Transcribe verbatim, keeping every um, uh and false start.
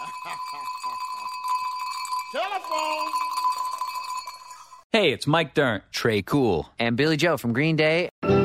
Hey, it's Mike Dirnt, Trey Cool, and Billy Joe from Green Day.